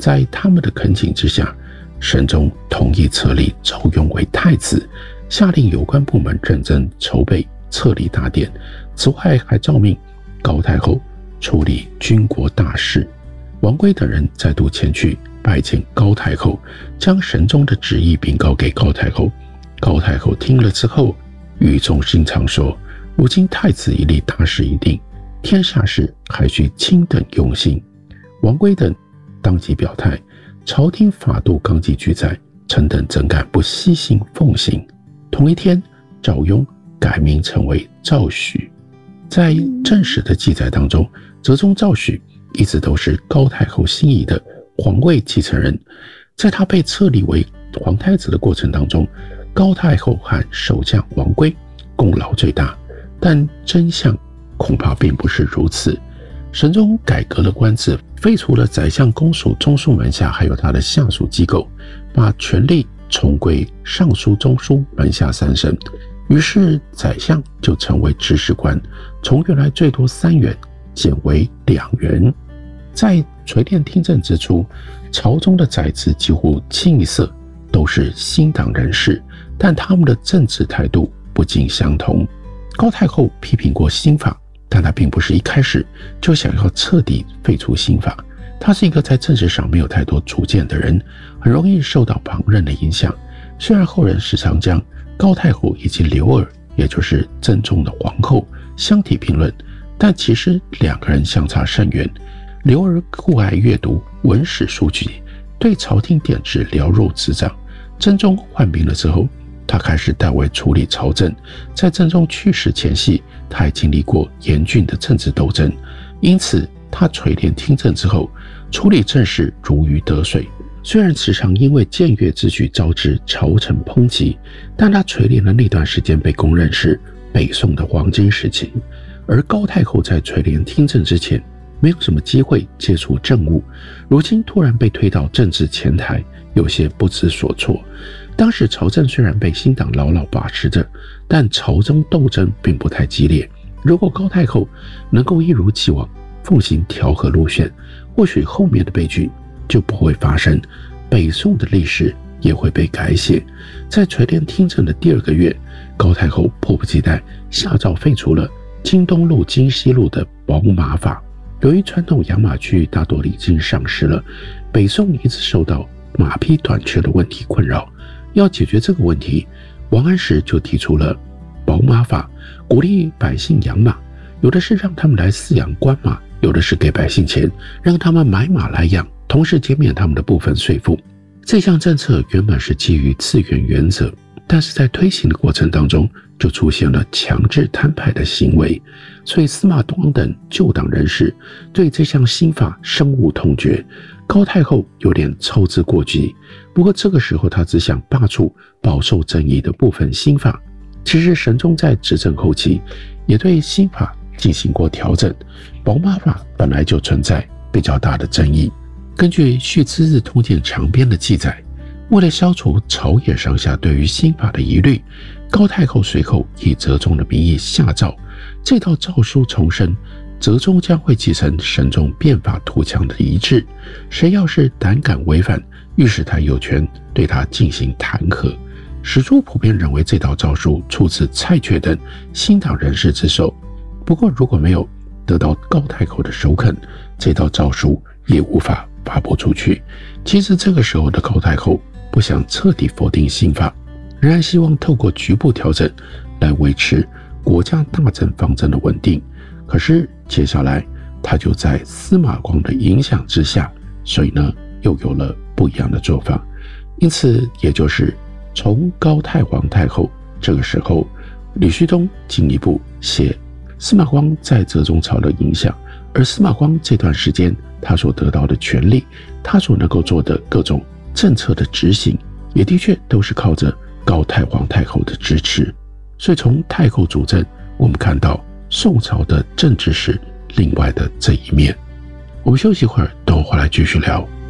在他们的恳请之下，神宗同意册立赵雍为太子，下令有关部门认真筹备册立大典。此外，还诏命高太后处理军国大事。王圭等人再度前去拜见高太后，将神宗的旨意禀告给高太后。高太后听了之后，语重心长说：“如今太子一立，大事已定，天下事还需卿等用心。”王圭等当即表态：“朝廷法度纲纪俱在，臣等怎敢不悉心奉行？”同一天，赵雍改名成为赵许。在正史的记载当中，哲宗赵许一直都是高太后心仪的皇位继承人。在他被册立为皇太子的过程当中，高太后和守将王圭功劳最大，但真相恐怕并不是如此。神宗改革了官制，废除了宰相、公署、中书门下还有他的下属机构，把权力重归尚书、中书门下三省。于是宰相就成为执事官，从原来最多3员减为2员。在垂帘听政之初，朝中的宰执几乎清一色都是新党人士，但他们的政治态度不尽相同。高太后批评过新法，但她并不是一开始就想要彻底废除新法。她是一个在政治上没有太多主见的人，很容易受到旁人的影响。虽然后人时常将高太后以及刘儿，也就是真宗的皇后相提并论，但其实2个人相差甚远。刘儿酷爱阅读文史书籍，对朝廷典制了如指掌。真宗患病了之后，他开始代为处理朝政。在真宗去世前夕，他还经历过严峻的政治斗争，因此他垂帘听政之后，处理政事如鱼得水。虽然时常因为僭越之举招致朝臣抨击，但他垂帘的那段时间被公认是北宋的黄金时期。而高太后在垂帘听政之前没有什么机会接触政务，如今突然被推到政治前台，有些不知所措。当时朝政虽然被新党牢牢把持着，但朝中斗争并不太激烈。如果高太后能够一如既往奉行调和路线，或许后面的悲剧就不会发生，北宋的历史也会被改写。在垂帘听政的第2个月，高太后迫不及待下诏废除了京东路、京西路的宝马法。由于传统养马区域大多已经丧失了，北宋一直受到马匹短缺的问题困扰。要解决这个问题，王安石就提出了宝马法，鼓励百姓养马，有的是让他们来饲养官马，有的是给百姓钱，让他们买马来养，同时减免他们的部分税赋。这项政策原本是基于自愿原则，但是在推行的过程当中，就出现了强制摊派的行为，所以司马光等旧党人士对这项新法深恶痛绝。高太后有点操之过急，不过这个时候他只想罢黜饱受争议的部分新法。其实神宗在执政后期也对新法进行过调整，宝马法本来就存在比较大的争议。根据《续资日通鉴长编》的记载，为了消除朝野上下对于新法的疑虑，高太后随后以哲宗的名义下诏，这道诏书重申哲宗将会继承神宗变法图强的遗志，谁要是胆敢违反，御史台有权对他进行弹劾。史书普遍认为这道诏书出自蔡确等新党人士之手，不过如果没有得到高太后的首肯，这道诏书也无法发布出去。其实这个时候的高太后不想彻底否定新法，仍然希望透过局部调整来维持国家大政方针的稳定。可是接下来他就在司马光的影响之下，所以呢又有了不一样的做法。因此也就是从高太皇太后这个时候，李旭东进一步写司马光在哲宗朝的影响，而司马光这段时间他所得到的权利，他所能够做的各种政策的执行，也的确都是靠着高太皇太后的支持。所以从太后主政，我们看到宋朝的政治史另外的这一面。我们休息一会儿，等我回来继续聊。